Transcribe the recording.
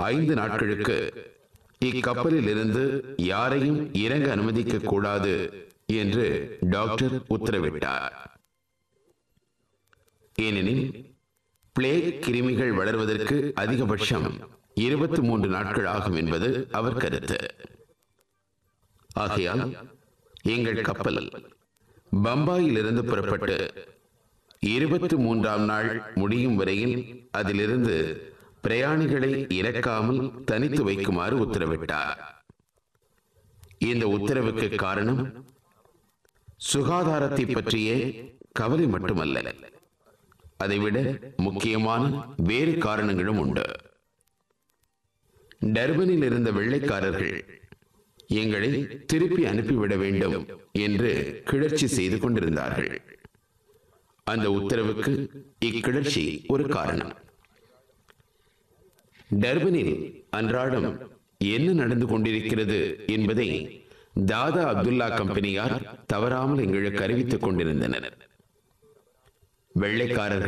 5 நாட்களுக்கு இக்கப்பலில் இருந்து யாரையும் இறங்க அனுமதிக்க கூடாது என்று டாக்டர் உத்தரவிட்டார். ஏனெனில் பிளேக் கிருமிகள் வளர்வதற்கு அதிகபட்சம் 23 நாட்கள் ஆகும் என்பது அவர் கருத்து. ஆகையால் எங்கள் கப்பல் பம்பாயில் இருந்து புறப்பட்டு 23ஆம் நாள் முடியும் வரையில் அதிலிருந்து பிரயாணிகளை இறக்காமல் தனித்து வைக்குமாறு உத்தரவிட்டார். இந்த உத்தரவுக்கு காரணம் சுகாதாரத்தை பற்றிய கவலை மட்டுமல்ல, அதைவிட முக்கியமான வேறு காரணங்களும் உண்டு. டர்பனில் இருந்த வெள்ளைக்காரர்கள் எங்களை திருப்பி அனுப்பிவிட வேண்டும் என்று கிளர்ச்சி செய்து கொண்டிருந்தார்கள். அந்த உத்தரவுக்கு இக்கிளர்ச்சி ஒரு காரணம். டர்பனில் அன்றாடம் என்ன நடந்து கொண்டிருக்கிறது என்பதை தாதா அப்துல்லா கம்பெனியார் தவறாமல் எங்களுக்கு அறிவித்துக் கொண்டிருந்தனர். வெள்ளைக்காரர்கள்